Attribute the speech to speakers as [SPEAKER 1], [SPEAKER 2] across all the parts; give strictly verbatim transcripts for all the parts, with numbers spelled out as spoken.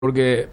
[SPEAKER 1] Porque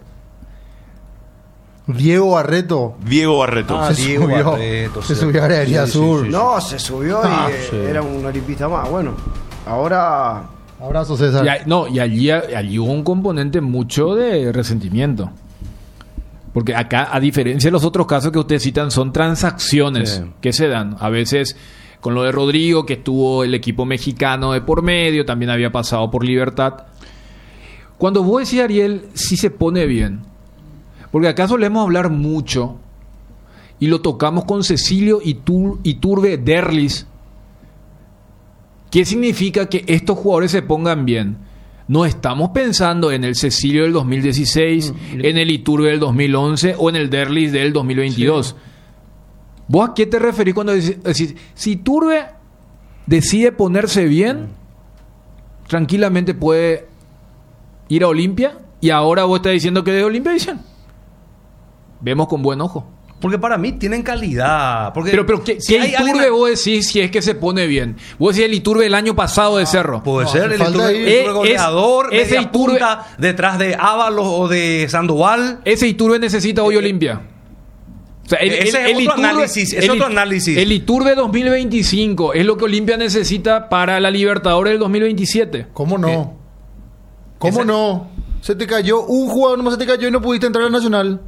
[SPEAKER 2] Diego Barreto.
[SPEAKER 3] Diego Barreto.
[SPEAKER 4] Ah,
[SPEAKER 2] se
[SPEAKER 4] Diego
[SPEAKER 2] subió,
[SPEAKER 4] Barreto,
[SPEAKER 2] se
[SPEAKER 4] sí.
[SPEAKER 2] subió a la Avenida
[SPEAKER 4] Sí, sí,
[SPEAKER 2] Sur.
[SPEAKER 4] sí, sí.
[SPEAKER 5] No, se subió
[SPEAKER 2] Ah,
[SPEAKER 5] y eh,
[SPEAKER 4] sí.
[SPEAKER 5] era un olimpista más. Bueno, ahora
[SPEAKER 2] Abrazo, César.
[SPEAKER 1] y, a- no, y allí, allí hubo un componente mucho de resentimiento. Porque acá, a diferencia de los otros casos que ustedes citan, son transacciones
[SPEAKER 4] Sí.
[SPEAKER 1] que se dan. A veces con lo de Rodrigo, que estuvo el equipo mexicano de por medio, también había pasado por Libertad. Cuando vos decís, Ariel, sí se pone bien. Porque acá solemos hablar mucho y lo tocamos con Cecilio Itur- Iturbe Derlis. ¿Qué significa que estos jugadores se pongan bien? No estamos pensando en el Cecilio del dos mil dieciséis, en el Iturbe del dos mil once o en el Derlis del dos mil veintidós. ¿Vos a qué te referís cuando decís, decís, si Iturbe decide ponerse bien, tranquilamente puede ir a Olimpia? Y ahora vos estás diciendo que de Olimpia dicen. Vemos con buen ojo.
[SPEAKER 4] Porque para mí tienen calidad. Porque
[SPEAKER 1] Pero, pero ¿qué,
[SPEAKER 4] si
[SPEAKER 1] qué
[SPEAKER 4] hay
[SPEAKER 1] Iturbe
[SPEAKER 4] alguien-
[SPEAKER 1] vos decís si es que se pone bien? Vos decís el Iturbe del año pasado de Cerro.
[SPEAKER 4] Puede
[SPEAKER 2] No,
[SPEAKER 4] ser
[SPEAKER 2] hace
[SPEAKER 4] el
[SPEAKER 2] falta
[SPEAKER 4] Iturbe,
[SPEAKER 2] ahí.
[SPEAKER 4] el
[SPEAKER 1] Eh,
[SPEAKER 4] Iturbe goleador,
[SPEAKER 1] es- ese
[SPEAKER 4] media
[SPEAKER 1] Iturbe-
[SPEAKER 4] punta detrás de Ábalos o de Sandoval.
[SPEAKER 1] Ese Iturbe necesita hoy Olimpia. O sea, el,
[SPEAKER 4] Ese
[SPEAKER 1] el-
[SPEAKER 4] es
[SPEAKER 1] el
[SPEAKER 4] otro
[SPEAKER 1] Iturbe-
[SPEAKER 4] análisis, es
[SPEAKER 1] el
[SPEAKER 4] otro
[SPEAKER 1] It-
[SPEAKER 4] análisis.
[SPEAKER 1] El Iturbe dos mil veinticinco es lo que Olimpia necesita para la Libertadores del dos mil veintisiete.
[SPEAKER 2] ¿Cómo no? ¿Cómo
[SPEAKER 4] Ese-
[SPEAKER 2] no? Se te cayó un jugador, nomás se te cayó y no pudiste entrar al Nacional.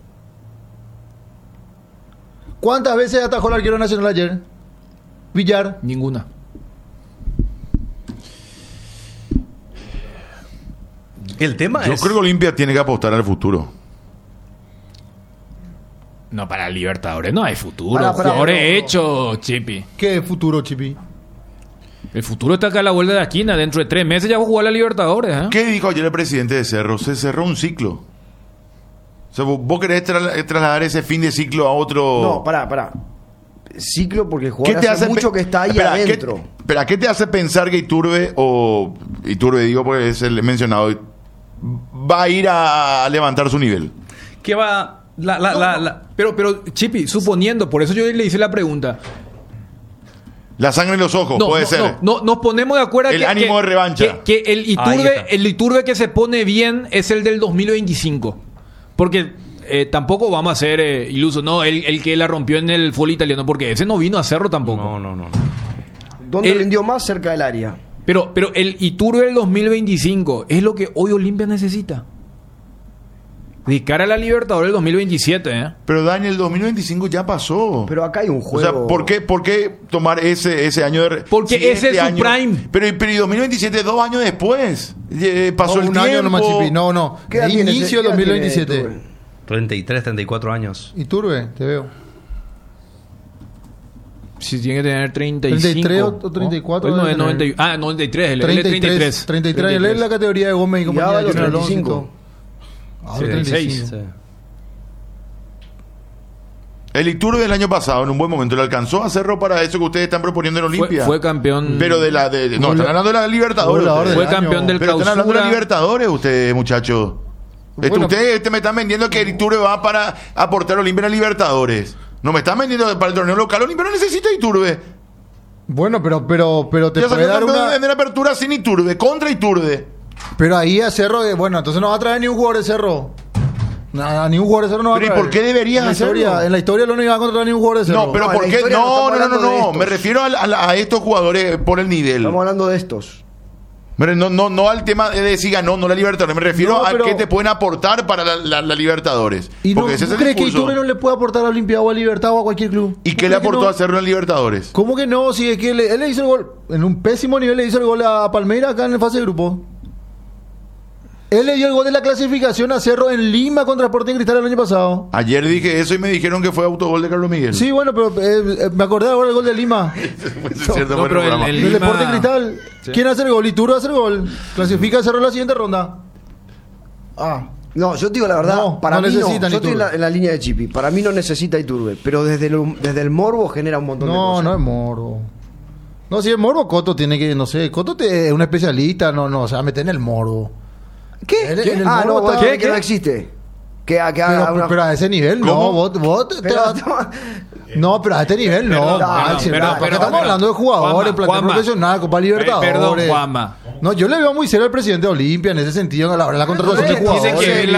[SPEAKER 2] ¿Cuántas veces atajó el arquero nacional ayer? Villar.
[SPEAKER 1] Ninguna.
[SPEAKER 4] El tema
[SPEAKER 3] Yo
[SPEAKER 4] es...
[SPEAKER 3] creo que Olimpia tiene que apostar al futuro.
[SPEAKER 1] No, para la Libertadores no hay futuro.
[SPEAKER 5] Pará, pará,
[SPEAKER 1] Jugadores
[SPEAKER 5] no, no.
[SPEAKER 1] hechos, Chipi.
[SPEAKER 2] ¿Qué futuro, Chipi?
[SPEAKER 1] El futuro está acá a la vuelta de la esquina. Dentro de tres meses ya va a jugar la Libertadores. ¿eh?
[SPEAKER 3] ¿Qué dijo ayer el presidente de Cerro? Se cerró un ciclo. O sea, vos, vos querés tra- trasladar ese fin de ciclo a otro...
[SPEAKER 5] no, pará, pará. Ciclo porque el
[SPEAKER 3] ¿Qué
[SPEAKER 5] jugador
[SPEAKER 3] te
[SPEAKER 5] hace,
[SPEAKER 3] hace
[SPEAKER 5] mucho
[SPEAKER 3] pe-
[SPEAKER 5] que está ahí
[SPEAKER 3] Espera,
[SPEAKER 5] adentro.
[SPEAKER 3] ¿qué, espera, ¿qué te hace pensar que Iturbe, o Iturbe digo porque es el mencionado, va a ir a, a levantar su nivel?
[SPEAKER 4] ¿Qué va...? La, la, la, la-
[SPEAKER 1] Pero, pero, Chipi, suponiendo, por eso yo le hice la pregunta.
[SPEAKER 3] La sangre en los ojos,
[SPEAKER 1] No,
[SPEAKER 3] puede
[SPEAKER 1] no,
[SPEAKER 3] ser.
[SPEAKER 1] no, no, nos ponemos de acuerdo
[SPEAKER 3] El
[SPEAKER 1] que,
[SPEAKER 3] ánimo
[SPEAKER 1] que-
[SPEAKER 3] de revancha.
[SPEAKER 1] Que, que el
[SPEAKER 4] Ahí
[SPEAKER 1] Iturbe,
[SPEAKER 4] está.
[SPEAKER 1] el Iturbe que se pone bien es el del dos mil veinticinco. Porque eh, tampoco vamos a ser eh, ilusos, ¿no? El, el que la rompió en el fútbol italiano, porque ese no vino a hacerlo tampoco.
[SPEAKER 4] No, no, no. no.
[SPEAKER 5] ¿Dónde
[SPEAKER 1] el-
[SPEAKER 5] rindió más? Cerca del área.
[SPEAKER 1] Pero, pero el Iturbe del dos mil veinticinco es lo que hoy Olimpia necesita. De cara a la Libertadores del dos mil veintisiete, ¿eh?
[SPEAKER 3] Pero Daniel, el dos mil veinticinco ya pasó.
[SPEAKER 5] Pero acá hay un
[SPEAKER 3] O
[SPEAKER 5] juego.
[SPEAKER 3] sea, ¿por qué, ¿por qué tomar ese, ese año de... re-
[SPEAKER 1] Porque
[SPEAKER 3] si
[SPEAKER 1] ese
[SPEAKER 3] este
[SPEAKER 1] es su
[SPEAKER 3] año-
[SPEAKER 1] prime.
[SPEAKER 3] Pero, pero y dos mil veintisiete, dos años después. Eh, pasó
[SPEAKER 2] No,
[SPEAKER 3] el
[SPEAKER 2] un
[SPEAKER 3] tiempo.
[SPEAKER 2] año nomás, Chipi. No, no.
[SPEAKER 5] ¿Qué edad
[SPEAKER 2] De
[SPEAKER 5] tiene ese-
[SPEAKER 2] inicio
[SPEAKER 5] qué
[SPEAKER 2] del
[SPEAKER 5] edad tiene
[SPEAKER 2] dos mil veintisiete.
[SPEAKER 5] Iturbe?
[SPEAKER 4] treinta y tres, treinta y cuatro años.
[SPEAKER 2] Y Turbe, te veo.
[SPEAKER 1] Si tiene que tener treinta y cinco.
[SPEAKER 2] treinta y tres o treinta y cuatro
[SPEAKER 1] ¿no? Él no
[SPEAKER 2] debe
[SPEAKER 1] es
[SPEAKER 2] tener.
[SPEAKER 1] noventa y- ah, noventa y tres. Él, él es
[SPEAKER 2] treinta y tres.
[SPEAKER 1] treinta y tres.
[SPEAKER 2] treinta y tres. Él es la categoría de Gómez y
[SPEAKER 5] Y
[SPEAKER 2] compañía.
[SPEAKER 5] ahora los
[SPEAKER 2] Junior Alonso y
[SPEAKER 5] treinta y cinco.
[SPEAKER 2] todo. Ahora
[SPEAKER 4] Sí,
[SPEAKER 2] treinta y
[SPEAKER 1] seis.
[SPEAKER 2] cinco.
[SPEAKER 4] Sí.
[SPEAKER 3] El Iturbe del año pasado, en un buen momento, le alcanzó a Cerro para eso que ustedes están proponiendo en
[SPEAKER 1] Fue,
[SPEAKER 3] Olimpia.
[SPEAKER 1] fue campeón.
[SPEAKER 3] Pero de la... De, no,
[SPEAKER 2] Gola-
[SPEAKER 3] están hablando de la Libertadores.
[SPEAKER 2] goleador
[SPEAKER 3] ustedes.
[SPEAKER 1] Fue
[SPEAKER 2] del
[SPEAKER 1] campeón
[SPEAKER 2] año.
[SPEAKER 1] del
[SPEAKER 3] Pero están hablando de la
[SPEAKER 1] Clausura.
[SPEAKER 3] Libertadores ustedes, muchachos. Este,
[SPEAKER 2] Bueno.
[SPEAKER 3] ustedes este, me están vendiendo que el Iturbe va para aportar a Olimpia en la Libertadores. No me están vendiendo para el torneo local. Olimpia no necesita Iturbe.
[SPEAKER 2] Bueno, pero, pero, pero te
[SPEAKER 3] Ya
[SPEAKER 2] puede
[SPEAKER 3] salió
[SPEAKER 2] dar
[SPEAKER 3] campeón
[SPEAKER 2] una.
[SPEAKER 3] en la apertura sin Iturbe, contra Iturbe.
[SPEAKER 2] Pero ahí a Cerro, de- bueno, entonces no va a traer ni un jugador de Cerro. Nada, ni un jugador de Cerro no va a
[SPEAKER 3] Pero ¿y
[SPEAKER 2] traer.
[SPEAKER 3] por qué deberías
[SPEAKER 2] en la
[SPEAKER 3] hacerlo?
[SPEAKER 2] historia, En la historia no iba a contratar ni un jugador de Cerro.
[SPEAKER 3] No, pero
[SPEAKER 5] No, en
[SPEAKER 3] ¿por
[SPEAKER 5] la
[SPEAKER 3] qué?
[SPEAKER 5] historia no
[SPEAKER 3] No,
[SPEAKER 5] estamos
[SPEAKER 3] no, no,
[SPEAKER 5] hablando de
[SPEAKER 3] no.
[SPEAKER 5] estos.
[SPEAKER 3] Me refiero a, a- a estos jugadores por el nivel.
[SPEAKER 5] Estamos hablando de estos.
[SPEAKER 3] Mire, No, no, no al tema de si ganó, no la Libertadores. Me refiero
[SPEAKER 2] No,
[SPEAKER 3] a
[SPEAKER 2] pero-
[SPEAKER 3] qué te pueden aportar para la, la- la Libertadores.
[SPEAKER 2] ¿Y no,
[SPEAKER 3] Porque ese es
[SPEAKER 2] ¿tú
[SPEAKER 3] el
[SPEAKER 2] crees que
[SPEAKER 3] discurso.
[SPEAKER 2] Iturbe no le puede aportar a Olimpia o a Libertad o a cualquier club?
[SPEAKER 3] ¿Y
[SPEAKER 2] ¿Tú
[SPEAKER 3] qué le
[SPEAKER 2] crees que
[SPEAKER 3] aportó
[SPEAKER 2] no?
[SPEAKER 3] a Cerro en Libertadores?
[SPEAKER 2] ¿Cómo que no? Si es que le- él le hizo el gol. En un pésimo nivel le hizo el gol a Palmeiras acá en la fase de grupo. Él le dio el gol de la clasificación a Cerro en Lima contra Sporting Cristal el año pasado.
[SPEAKER 3] Ayer dije eso y me dijeron que fue autogol de Carlos Miguel.
[SPEAKER 2] Sí, bueno, pero eh, eh, me acordé ahora del gol de Lima.
[SPEAKER 3] Fue cierto,
[SPEAKER 1] no,
[SPEAKER 3] fue
[SPEAKER 1] pero el-
[SPEAKER 3] programa.
[SPEAKER 1] el-
[SPEAKER 2] El
[SPEAKER 1] Lima-
[SPEAKER 2] Sporting Cristal.
[SPEAKER 1] Sí.
[SPEAKER 2] ¿Quién hace el gol? Iturbe hace el gol. Clasifica a Cerro en la siguiente ronda. Ah.
[SPEAKER 5] No, yo te digo la verdad,
[SPEAKER 2] No,
[SPEAKER 5] para
[SPEAKER 2] no
[SPEAKER 5] mí no.
[SPEAKER 2] necesitan
[SPEAKER 5] Yo estoy en
[SPEAKER 2] Iturbe.
[SPEAKER 5] la, en la línea de Chipi. Para mí no necesita Iturbe, pero desde el, desde el morbo genera un montón de
[SPEAKER 2] No,
[SPEAKER 5] cosas.
[SPEAKER 2] no es morbo. No, si es morbo, Coto tiene que, no sé, Coto te- es un especialista, no, no, o sea, meter en el morbo.
[SPEAKER 5] ¿Qué?
[SPEAKER 2] En-
[SPEAKER 5] ¿Qué?
[SPEAKER 2] en el
[SPEAKER 5] Ah, no,
[SPEAKER 2] morbo
[SPEAKER 5] vos
[SPEAKER 2] está-
[SPEAKER 5] decís
[SPEAKER 2] ¿Qué?
[SPEAKER 5] que no existe. Que, que
[SPEAKER 2] Pero,
[SPEAKER 5] haga una...
[SPEAKER 2] pero a ese nivel
[SPEAKER 3] ¿Cómo?
[SPEAKER 2] no, vos, vos te-
[SPEAKER 5] Pero-
[SPEAKER 2] no, pero a este nivel no,
[SPEAKER 1] Perdón,
[SPEAKER 2] Maxi,
[SPEAKER 1] perdón,
[SPEAKER 2] porque
[SPEAKER 1] perdón,
[SPEAKER 2] estamos
[SPEAKER 1] perdón.
[SPEAKER 2] hablando de jugadores,
[SPEAKER 1] Juanma,
[SPEAKER 2] plantel
[SPEAKER 1] Juanma.
[SPEAKER 2] profesional, Copa
[SPEAKER 1] Eh,
[SPEAKER 2] Libertadores.
[SPEAKER 1] Perdón, Juanma.
[SPEAKER 2] No, yo le veo muy serio al presidente de Olimpia en ese sentido, a la hora de la contratación de
[SPEAKER 1] Tiene
[SPEAKER 2] jugadores.
[SPEAKER 1] que ver